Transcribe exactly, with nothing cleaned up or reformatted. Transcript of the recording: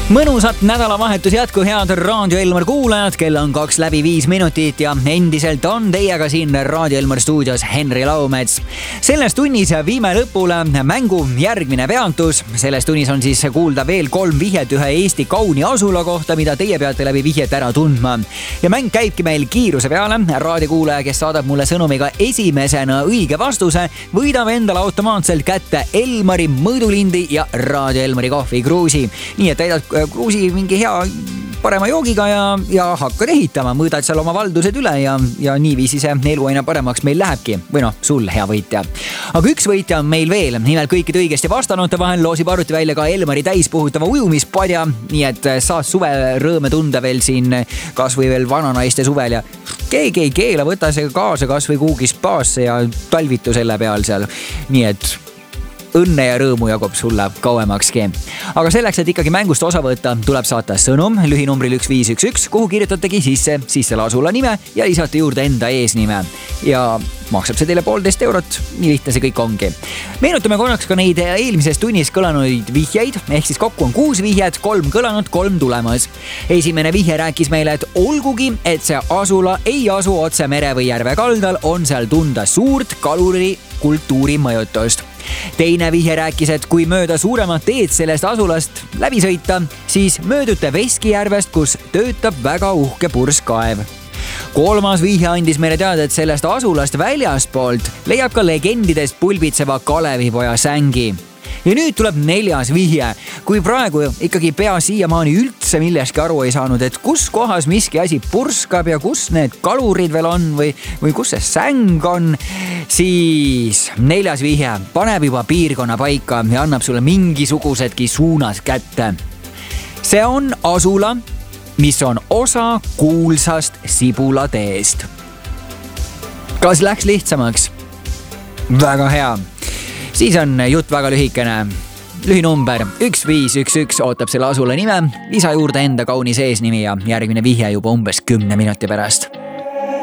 Mõnusat nädalavahetus jätku, head Raadio Elmar kuulajad, kell on kaks läbi viis minutit ja endiselt on teiega siin Raadio Elmar stuudios Henri Laumets. Selles tunnis viime lõpule mängu järgmine peatus. Selles tunnis on siis kuulda veel kolm vihjet ühe Eesti kauni asula kohta, mida teie peate läbi vihjet ära tundma. Ja mäng käibki meil kiiruse peale. Raadiokuulaja, kes saadab mulle sõnumiga esimesena õige vastuse, võidab endale automaatselt kätte Elmari mõõdulindi ja Raadio Elmari kohvikruusi. Nii et täidad kruusi mingi hea parema joogiga ja, ja hakkad ehitama, mõõdad seal oma valdused üle ja, ja niiviisi see elu aina paremaks meil lähebki. Või noh, sul hea võitja. Aga üks võitja on meil veel. Nimelt kõikide õigesti vastanute vahel loosib arvuti välja ka Elmari täispuhutava ujumispadja. Nii et saad suve rõõme tunda veel siin kas või veel vananaiste suvel ja keegi ei keela, võta see kaasa kas või kuhugi spaasse ja talvitu selle peal seal. Nii et õnne ja rõõmu jagub sulle kauemakski. Aga selleks, et ikkagi mängust osa võtta, tuleb saata sõnum lühinumbril üks viis üks üks, kuhu kirjutategi sisse sisse asula nime ja lisate juurde enda eesnime. Ja maksab see teile poolteist eurot. Nii lihtne see kõik ongi. Meenutame korraks ka neid eelmises tunnis kõlanud vihjeid, ehk siis kokku on kuus vihjet, kolm kõlanud, kolm tulemas. Esimene vihje rääkis meile, et olgugi, et see asula ei asu otse mere või järve kaldal, on seal tunda suurt kaluri kultuuri mõjutust. Teine vihje rääkis, et kui mööda suuremat teed sellest asulast läbi sõita, siis möödute Veskijärvest, kus töötab väga uhke purskkaev. Kolmas vihje andis meile teada, et sellest asulast väljaspoolt leiab ka legendidest pulbitseva Kalevipoja sängi. Ja nüüd tuleb neljas vihje. Kui praegu ikkagi pea siiamaani üldse milleski aru ei saanud, et kus kohas miski asi purskab ja kus need kalurid veel on või, või kus see säng on, siis neljas vihje paneb juba piirkonna paika ja annab sulle mingisugusedki suunad kätte. See on asula, mis on osa kuulsast Sibulateest. Kas läks lihtsamaks? Väga hea. Siis on jutt väga lühikene. Lühinumber üks viis üks üks ootab selle asula nime, lisa juurde enda kaunis eesnimi ja järgmine vihje juba umbes kümne minuti pärast.